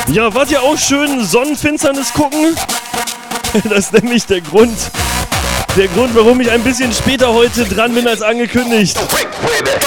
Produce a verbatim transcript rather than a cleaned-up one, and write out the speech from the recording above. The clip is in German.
Ja, wart ihr auch schön Sonnenfinsternis gucken? Das ist nämlich der Grund, der Grund, warum ich ein bisschen später heute dran bin als angekündigt.